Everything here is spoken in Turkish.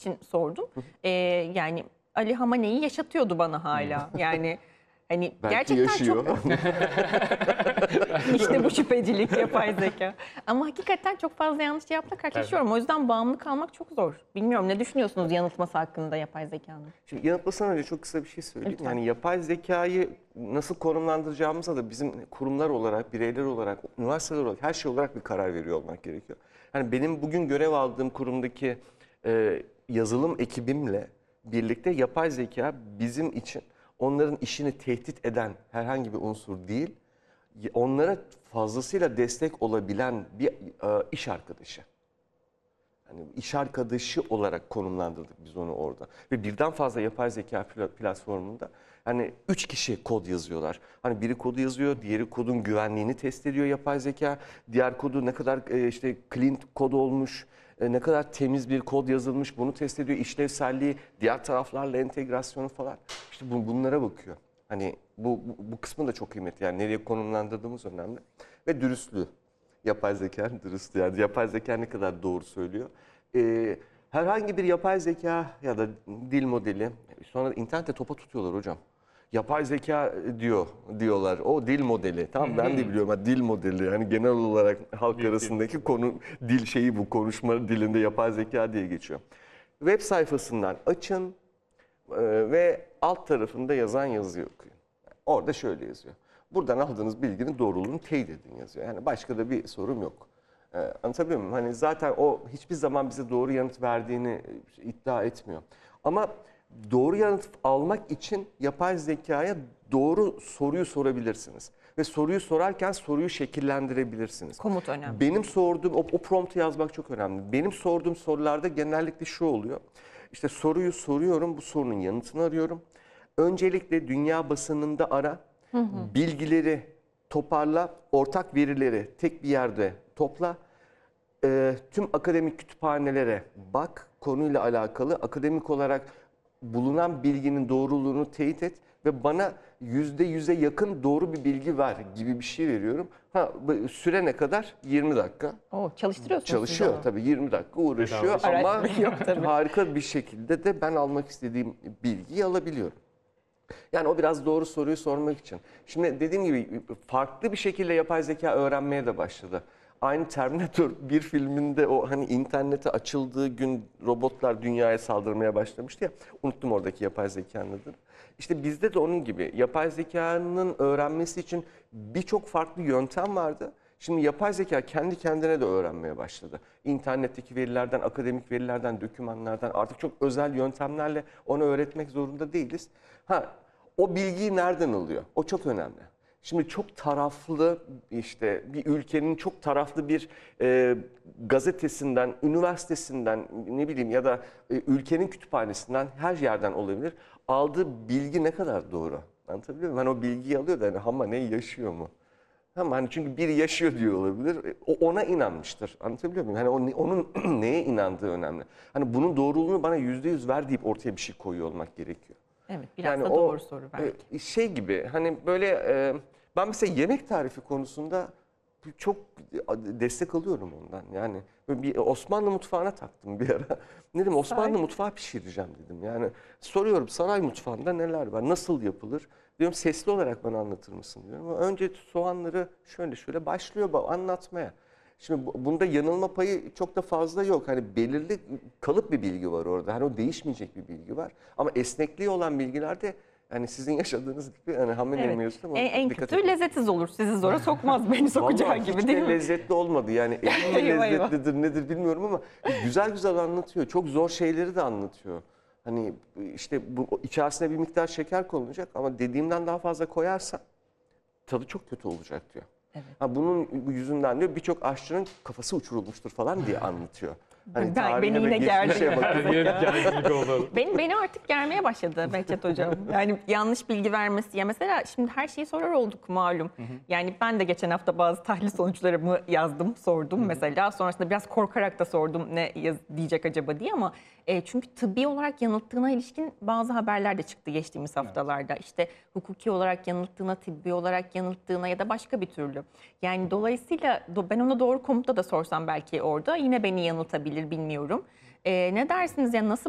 için sordum. Yani Ali Hamane'yi yaşatıyordu bana hala. Yani hani Belki gerçekten yaşıyor. çok işte bu şüphecilik, yapay zeka. Ama hakikaten çok fazla yanlış cevapla karşılaşıyorum. O yüzden bağımlı kalmak çok zor. Bilmiyorum, ne düşünüyorsunuz yanıltması hakkında yapay zekanın? Şimdi yanıtmasan önce çok kısa bir şey söyleyeyim. Lütfen. Yani yapay zekayı nasıl konumlandıracağımıza da bizim kurumlar olarak, bireyler olarak, üniversiteler olarak, her şey olarak bir karar veriyor olmak gerekiyor. Hani benim bugün görev aldığım kurumdaki yazılım ekibimle birlikte yapay zeka bizim için onların işini tehdit eden herhangi bir unsur değil, onlara fazlasıyla destek olabilen bir iş arkadaşı. Yani iş arkadaşı olarak konumlandırdık biz onu orada. Ve birden fazla yapay zeka platformunda hani 3 kişi kod yazıyorlar. Hani biri kodu yazıyor, diğeri kodun güvenliğini test ediyor yapay zeka. Diğer kodu ne kadar işte clean kod olmuş, ne kadar temiz bir kod yazılmış bunu test ediyor. İşlevselliği, diğer taraflarla entegrasyonu falan. İşte bunlara bakıyor. Hani bu kısmı da çok kıymetli. Yani nereye konumlandırdığımız önemli. Ve dürüstlüğü. Yapay zekanın dürüstlüğü. Yani yapay zeka ne kadar doğru söylüyor. Herhangi bir yapay zeka ya da dil modeli, sonra internette topa tutuyorlar hocam. Yapay zeka diyorlar. O dil modeli. Tamam, ben de biliyorum. Dil modeli. Yani genel olarak halk arasındaki konu dil şeyi, bu konuşma dilinde yapay zeka diye geçiyor. Web sayfasından açın ve alt tarafında yazan yazıyı okuyun. Orada şöyle yazıyor. Buradan aldığınız bilginin doğruluğunu teyit edin yazıyor. Yani başka da bir sorum yok. Anlatabiliyor muyum? Hani zaten o hiçbir zaman bize doğru yanıt verdiğini iddia etmiyor. Ama doğru yanıt almak için yapay zekaya doğru soruyu sorabilirsiniz. Ve soruyu sorarken soruyu şekillendirebilirsiniz. Komut önemli. Benim sorduğum, o promptu yazmak çok önemli. Benim sorduğum sorularda genellikle şu oluyor. İşte soruyu soruyorum, bu sorunun yanıtını arıyorum. Öncelikle dünya basınında ara, bilgileri toparla, ortak verileri tek bir yerde topla. Tüm akademik kütüphanelere bak, konuyla alakalı akademik olarak bulunan bilginin doğruluğunu teyit et ve bana %100'e yakın doğru bir bilgi ver gibi bir şey veriyorum. Süre ne kadar? 20 dakika. Çalıştırıyorsunuz Çalışıyor siz tabii, 20 dakika uğraşıyor Bedava. ama Araç yok tabii. harika bir şekilde de ben almak istediğim bilgiyi alabiliyorum. Yani o biraz doğru soruyu sormak için. Şimdi dediğim gibi farklı bir şekilde yapay zeka öğrenmeye de başladı. Aynı Terminator 1 filminde o hani internete açıldığı gün robotlar dünyaya saldırmaya başlamıştı ya. Unuttum oradaki yapay zekanın adını. İşte bizde de onun gibi yapay zekanın öğrenmesi için birçok farklı yöntem vardı. Şimdi yapay zeka kendi kendine de öğrenmeye başladı. İnternetteki verilerden, akademik verilerden, dokümanlardan artık çok özel yöntemlerle onu öğretmek zorunda değiliz. O bilgiyi nereden alıyor? O çok önemli. Şimdi çok taraflı, işte bir ülkenin çok taraflı bir gazetesinden, üniversitesinden, ne bileyim ya da ülkenin kütüphanesinden, her yerden olabilir. Aldığı bilgi ne kadar doğru? Anlatabiliyor muyum? Ben o bilgiyi alıyor da ama ne yaşıyor mu? Ama hani çünkü biri yaşıyor diyor olabilir. O ona inanmıştır. Anlatabiliyor muyum? Hani onun neye inandığı önemli. Hani bunun doğruluğunu bana %100 ver deyip ortaya bir şey koyuyor olmak gerekiyor. Evet, biraz Yani da doğru soru belki. Şey gibi hani böyle ben mesela yemek tarifi konusunda çok destek alıyorum ondan. Yani böyle bir Osmanlı mutfağına taktım bir ara. Ne dedim, Osmanlı mutfağı pişireceğim dedim. Yani soruyorum, saray mutfağında neler var, nasıl yapılır? Diyorum sesli olarak bana anlatır mısın diyorum. Ama önce soğanları şöyle başlıyor anlatmaya. Şimdi bunda yanılma payı çok da fazla yok. Hani belirli kalıp bir bilgi var orada. Hani o değişmeyecek bir bilgi var. Ama esnekliği olan bilgilerde hani sizin yaşadığınız gibi hani hamile mevzusu ama En dikkat kötü edin. lezzetsiz olur. Sizi zora sokmaz, beni sokacağı Vallahi gibi hiç değil de mi? lezzetli olmadı. Yani elim mi Eyvah, eyvah. lezzetlidir nedir bilmiyorum ama güzel güzel anlatıyor. Çok zor şeyleri de anlatıyor. Hani işte bu içerisine bir miktar şeker konulacak ama dediğimden daha fazla koyarsan tadı çok kötü olacak diyor. Evet. Bunun yüzünden diyor birçok aşçının kafası uçurulmuştur falan diye anlatıyor. Hani Beni tarihine ve yine gerdi. geçmişe bakın. Beni artık germeye başladı Behçet Hocam. Yani yanlış bilgi vermesi. Ya mesela şimdi her şeyi sorar olduk malum. Yani ben de geçen hafta bazı tahlil sonuçlarımı yazdım, sordum mesela. Sonrasında biraz korkarak da sordum ne diyecek acaba diye ama çünkü tıbbi olarak yanılttığına ilişkin bazı haberler de çıktı geçtiğimiz haftalarda. İşte hukuki olarak yanılttığına, tıbbi olarak yanılttığına ya da başka bir türlü. Yani dolayısıyla ben ona doğru komutta da sorsam belki orada yine beni yanıltabilir, bilmiyorum. Ne dersiniz ya, nasıl